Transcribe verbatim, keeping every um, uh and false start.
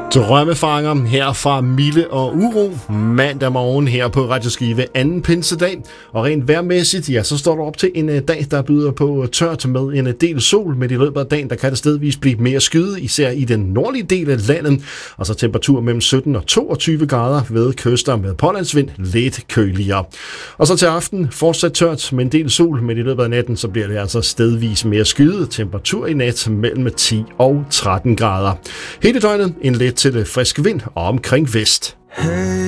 Drømmefanger her fra Mille og Uro mandag morgen her på Radio Skive anden pinsedag. Og rent vejrmæssigt, ja, så står der op til en dag, der byder på tørt med en del sol. Men i løbet af dagen, der kan det stedvis blive mere skyde, især i den nordlige del af landet. Og så temperatur mellem sytten og toogtyve grader ved kyster med pålandsvind lidt køligere. Og så til aften fortsat tørt med en del sol, men i løbet af natten, så bliver det altså stedvis mere skyde. Temperatur i nat mellem ti og tretten grader. Hele døgnet en let til frisk vind og omkring vest. Hey.